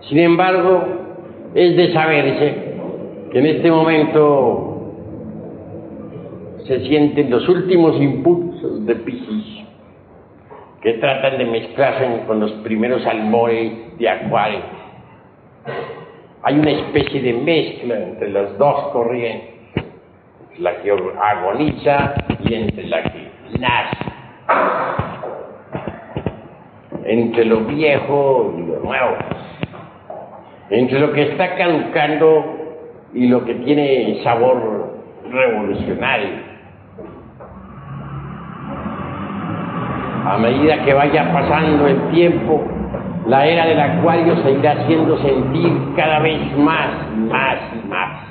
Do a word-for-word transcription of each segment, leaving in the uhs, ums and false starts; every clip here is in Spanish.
Sin embargo, es de saberse que en este momento se sienten los últimos impulsos de Piscis, que tratan de mezclarse con los primeros albores de Acuario. Hay una especie de mezcla entre las dos corrientes, la que agoniza y entre la que nace, entre lo viejo y lo nuevo, entre lo que está caducando y lo que tiene sabor revolucionario. A medida que vaya pasando el tiempo, la era del Acuario se irá haciendo sentir cada vez más y más y más.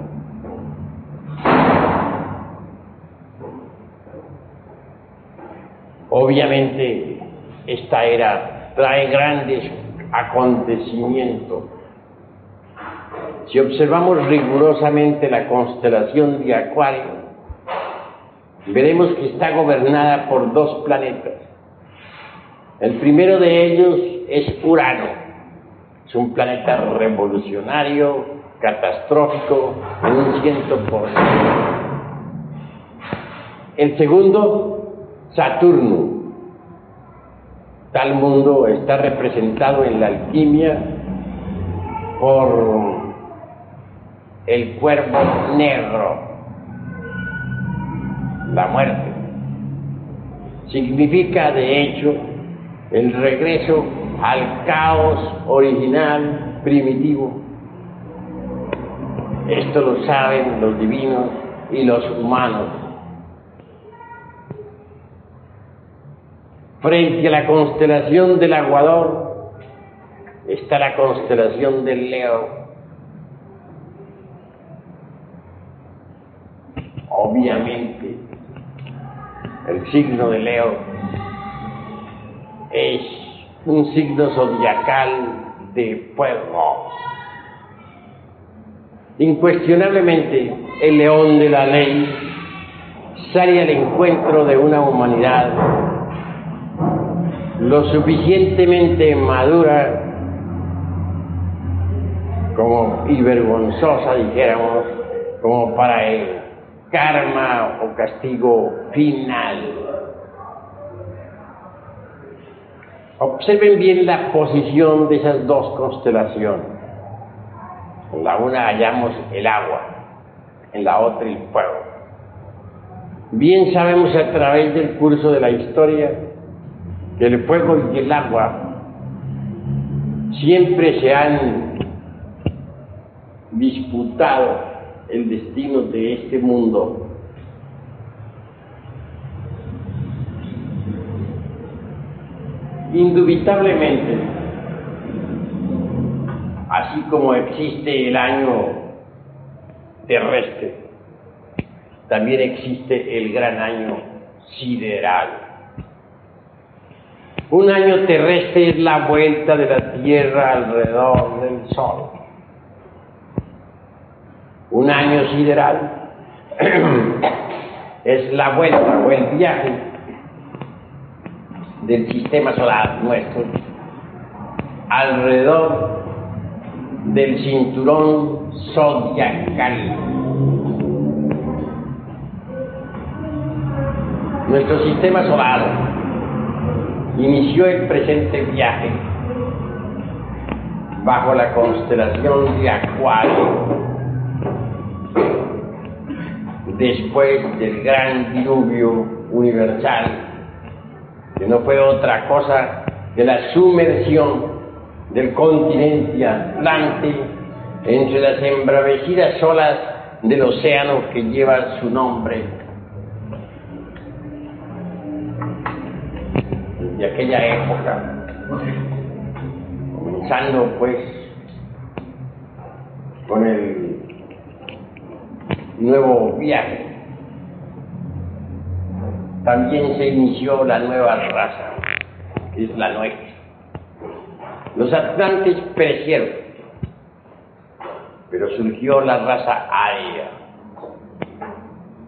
Obviamente, esta era trae grandes acontecimientos. Si observamos rigurosamente la constelación de Acuario, veremos que está gobernada por dos planetas. El primero de ellos es Urano. Es un planeta revolucionario, catastrófico, en un ciento por ciento. El segundo, Saturno. Tal mundo está representado en la alquimia por el cuervo negro, la muerte. Significa, de hecho, el regreso al caos original, primitivo. Esto lo saben los divinos y los humanos. Frente a la constelación del Aguador está la constelación del Leo. Obviamente, el signo de Leo es un signo zodiacal de fuego. Incuestionablemente, el león de la ley sale al encuentro de una humanidad lo suficientemente madura como y vergonzosa, dijéramos, como para el karma o castigo final. Observen bien la posición de esas dos constelaciones. En la una hallamos el agua, en la otra el fuego. Bien sabemos a través del curso de la historia que el fuego y el agua siempre se han disputado el destino de este mundo. Indubitablemente, así como existe el año terrestre, también existe el gran año sideral. Un año terrestre es la vuelta de la Tierra alrededor del Sol. Un año sideral es la vuelta o el viaje del sistema solar nuestro alrededor del cinturón zodiacal. Nuestro sistema solar inició el presente viaje bajo la constelación de Acuario, después del gran diluvio universal, que no fue otra cosa que la sumersión del continente Atlante entre las embravecidas olas del océano que lleva su nombre. De aquella época, comenzando pues con el nuevo viaje, también se inició la nueva raza, que es la nuestra. Los atlantes perecieron, pero surgió la raza aria.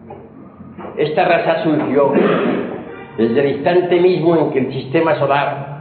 Esta raza surgió desde el instante mismo en que el sistema solar